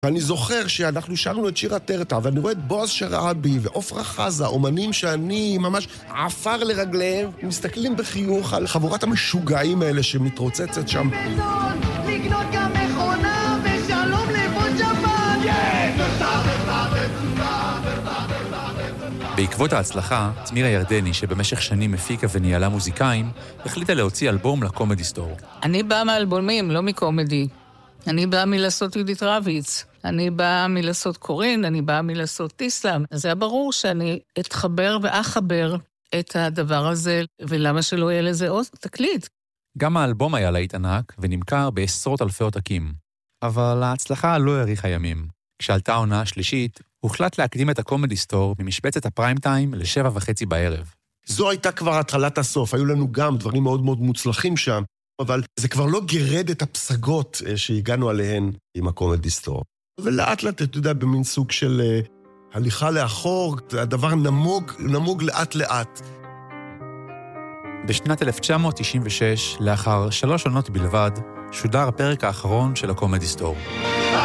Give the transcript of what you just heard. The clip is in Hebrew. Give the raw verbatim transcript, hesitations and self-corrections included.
ואני זוכר שאנחנו שרנו את שיר הטרטה, ואני רואה את בועז שרעבי ועופרה חזה, אומנים שאני ממש עפר לרגליהם, מסתכלים בחיוך על חבורת המשוגעים האלה שמתרוצצת שם. לקנות גם מכונה ושלום לבון שבת! בעקבות ההצלחה, תמירה ירדני, שבמשך שנים הפיקה וניהלה מוזיקאים, החליטה להוציא אלבום לקומדי סטור. אני באה מאלבומים, לא מקומדי. אני באה מלעשות יהודית רביץ. אני באה מלעשות קורין, אני באה מלעשות טיסלאם. אז היה ברור שאני אתחבר ואחבר את הדבר הזה, ולמה שלא יהיה לזה עוד תקליט. גם האלבום היה להיט ענק ונמכר בעשרות אלפי עותקים. אבל ההצלחה לא האריכה ימים. כשעלתה העונה השלישית, הוחלט להקדים את הקומדי סטור ממשבצת הפריים טיים לשבע וחצי בערב. זו הייתה כבר התחלת הסוף, היו לנו גם דברים מאוד מאוד מוצלחים שם, אבל זה כבר לא גירד את הפסגות שהגענו עליהן עם הקומדי סטור. ולאט לאט, אתה יודע, במין סוג של הליכה לאחור, הדבר נמוג, נמוג לאט לאט. בשנת אלף תשע מאות תשעים ושש, לאחר שלוש עונות בלבד, שודר הפרק האחרון של הקומדי סטור.